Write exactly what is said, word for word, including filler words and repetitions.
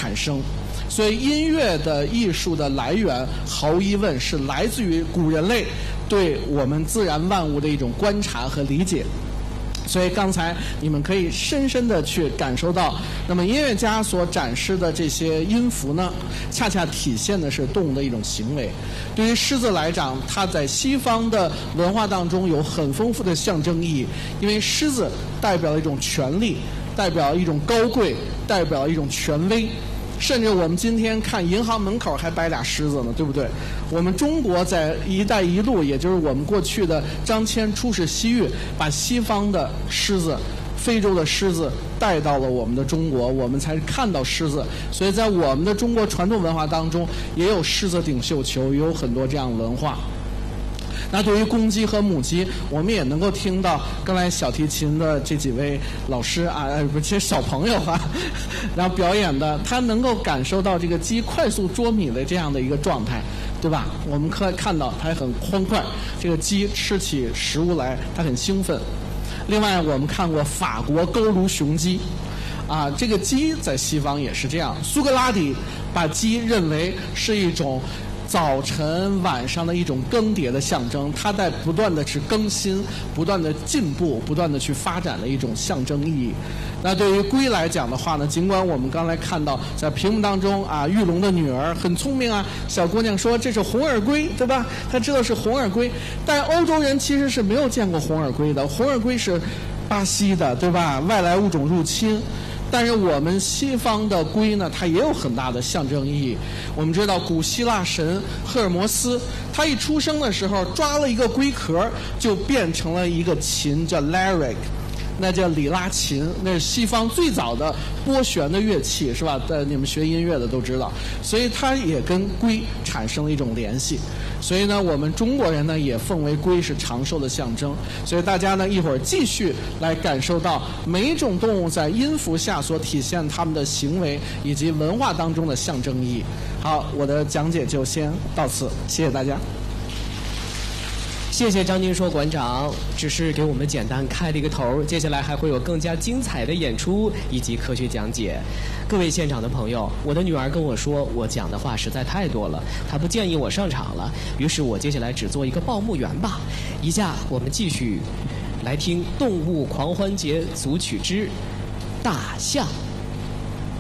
产生。所以音乐的艺术的来源，毫无疑问是来自于古人类对我们自然万物的一种观察和理解。所以刚才你们可以深深地去感受到，那么音乐家所展示的这些音符呢，恰恰体现的是动物的一种行为。对于狮子来讲，它在西方的文化当中有很丰富的象征意义，因为狮子代表了一种权力，代表一种高贵，代表一种权威。甚至我们今天看银行门口还摆俩狮子呢，对不对？我们中国在“一带一路”，也就是我们过去的张骞出使西域，把西方的狮子、非洲的狮子带到了我们的中国，我们才看到狮子。所以在我们的中国传统文化当中，也有狮子顶绣球，也有很多这样的文化。那对于公鸡和母鸡，我们也能够听到刚才小提琴的这几位老师啊，呃，不，这些小朋友啊，然后表演的，他能够感受到这个鸡快速捉米的这样的一个状态，对吧？我们可以看到它很欢快，这个鸡吃起食物来，它很兴奋。另外，我们看过法国佝偻雄鸡，啊，这个鸡在西方也是这样。苏格拉底把鸡认为是一种早晨、晚上的一种更迭的象征，它在不断的去更新、不断的进步、不断的去发展的一种象征意义。那对于龟来讲的话呢，尽管我们刚才看到在屏幕当中啊，玉龙的女儿很聪明啊，小姑娘说这是红耳龟，对吧？她知道是红耳龟，但欧洲人其实是没有见过红耳龟的，红耳龟是巴西的，对吧？外来物种入侵。但是我们西方的龟呢，它也有很大的象征意义。我们知道古希腊神赫尔墨斯，他一出生的时候抓了一个龟壳，就变成了一个琴，叫 lyric， 那叫里拉琴，那是西方最早的拨弦的乐器，是吧？在你们学音乐的都知道，所以它也跟龟产生了一种联系。所以呢，我们中国人呢也奉为龟是长寿的象征。所以大家呢一会儿继续来感受到每一种动物在音符下所体现它们的行为以及文化当中的象征意义。好，我的讲解就先到此，谢谢大家。 谢谢张金硕馆长，只是给我们简单开了一个头，接下来还会有更加精彩的演出以及科学讲解。各位现场的朋友，我的女儿跟我说，我讲的话实在太多了，她不建议我上场了，于是我接下来只做一个报幕员吧。以下我们继续来听《动物狂欢节组曲之大象》。